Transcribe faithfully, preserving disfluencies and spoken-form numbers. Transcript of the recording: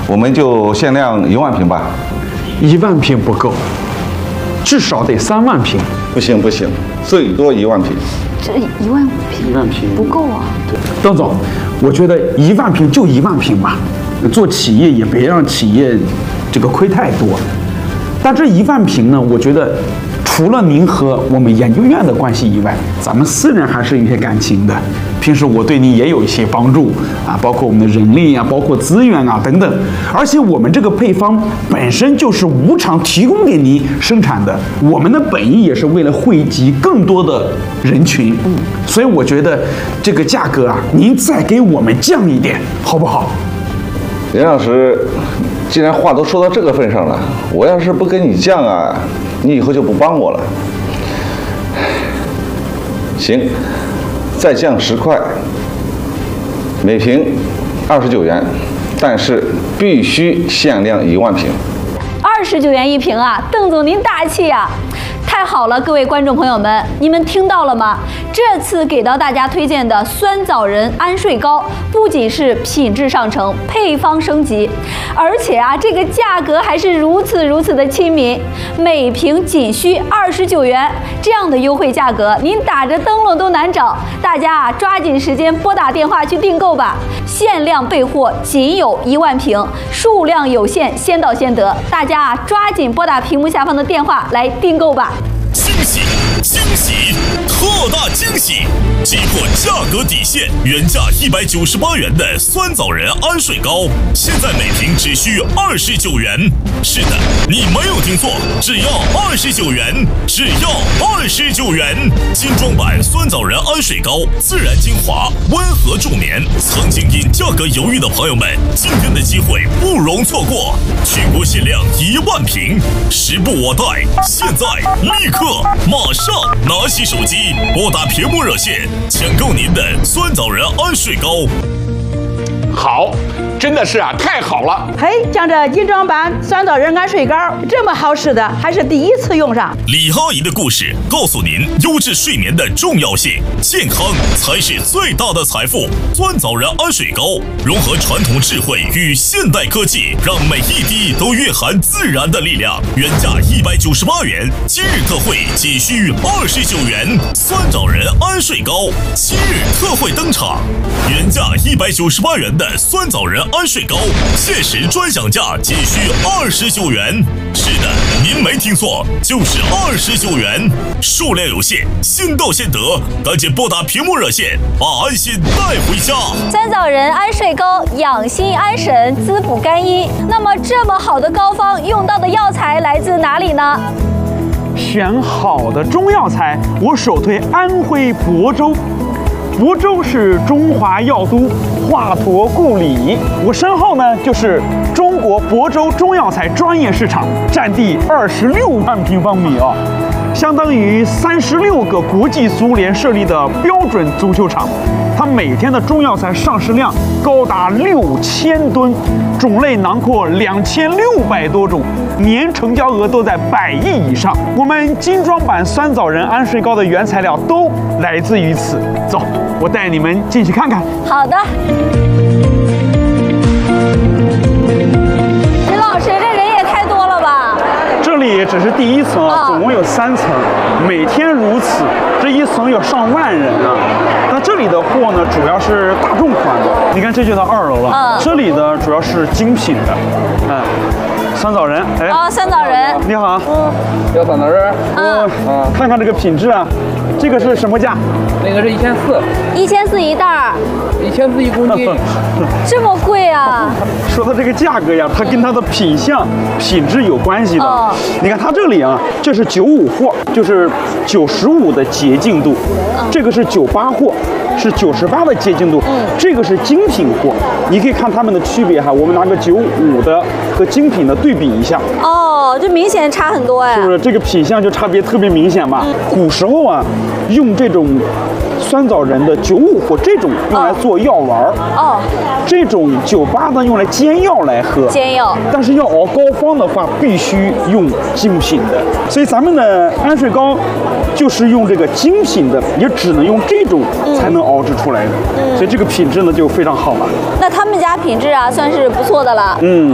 我们就限量一万瓶吧。 一万瓶不够，至少得三万瓶。 不行不行，最多一万瓶。 这一万瓶， 一万瓶不够啊。 对，邓总，我觉得一万瓶就一万瓶吧，做企业也别让企业这个亏太多。但这一万瓶呢，我觉得除了您和我们研究院的关系以外，咱们私人还是有些感情的。平时我对你也有一些帮助啊，包括我们的人力啊，包括资源啊等等。而且我们这个配方本身就是无偿提供给您生产的，我们的本意也是为了惠及更多的人群。嗯，所以我觉得这个价格啊，您再给我们降一点，好不好？ 林老师，既然话都说到这个份上了，我要是不跟你降啊，你以后就不帮我了。行，再降十块，每瓶二十九元，但是必须限量一万瓶。 二十九元一瓶啊，邓总您大气呀、啊！太好了，各位观众朋友们，你们听到了吗？这次给到大家推荐的酸枣仁安睡膏，不仅是品质上乘，配方升级，而且啊，这个价格还是如此如此的亲民，每瓶仅需二十九元，这样的优惠价格，您打着灯笼都难找。大家啊，抓紧时间拨打电话去订购吧，限量备货，仅有一万瓶，数量有限，先到先得。大家啊，抓紧拨打屏幕下方的电话来订购吧。 惊喜！惊喜！特大惊喜！击破价格底线，原价一百九十八元的酸枣仁安睡膏，现在每瓶只需二十九元。是的，你没有听错，只要二十九元，只要二十九元。精装版酸枣仁安睡膏，自然精华，温和助眠。曾经因价格犹豫的朋友们，今天的机会不容错过，全国限量一万瓶，时不我待，现在立刻马上拿起手机，拨打屏幕热线，抢购您的酸枣仁安睡膏。 好，真的是啊，太好了！ 嘿，像这精装版酸枣仁安睡膏这么好使的，还是第一次用上。 李阿姨的故事告诉您优质睡眠的重要性，健康才是最大的财富。酸枣仁安睡膏融合传统智慧与现代科技，让每一滴都蕴含自然的力量。原价一百九十八元，今日特惠仅需二十九元。酸枣仁安睡膏今日特惠登场，原价一百九十八元的酸枣仁安睡膏，限时专享价仅需二十九元。是的，您没听错，就是二十九元，数量有限，先到先得，赶紧拨打屏幕热线，把安心带回家。 酸枣仁安睡膏养心安神，滋补肝阴。那么这么好的膏方，用到的药材来自哪里呢？ 选好的中药材，我首推安徽亳州。亳州是中华药都，华佗故里。我身后呢就是中国亳州中药材专业市场，占地二十六万平方米啊，相当于三十六个国际足联设立的标准足球场。它每天的中药材上市量高达六千吨，种类囊括两千六百多种，年成交额都在百亿以上。我们精装版酸枣仁安睡膏的原材料都来自于此。走，我带你们进去看看。 好的。林老师，这人也太多了吧？ 这里只是第一层啊， 哦、 总共有三层，每天如此，这一层有上万人啊。那这里的货呢，主要是大众款的。你看，这就到二楼了。 嗯、 这里呢，主要是精品的，嗯。酸枣仁，哎， 哦，酸枣仁， 你好， 嗯，要酸枣仁， 嗯，啊，看看这个品质啊，这个是什么价？ 那个是一千四， 一千四一袋儿， 一千四一公斤， 这么贵啊？ 说到这个价格呀，它跟它的品相、品质有关系的。哦、你看它这里啊，这是九五货，就是九十五的洁净度，嗯、这个是九八货。是九十八的洁净度，嗯，这个是精品货，你可以看它们的区别哈。我们拿个九五的和精品的对比一下， 哦，这明显差很多哎， 是不是？这个品相就差别特别明显吧？嗯、古时候啊，用这种酸枣仁的九五货这种用来做药丸儿，哦，这种九八呢用来煎药来喝， 煎药。 但是要熬膏方的话，必须用精品的，所以咱们的安睡膏就是用这个精品的，也只能用这种才能熬制出来的，嗯、所以这个品质呢就非常好了。 那他们家品质啊算是不错的了。 嗯，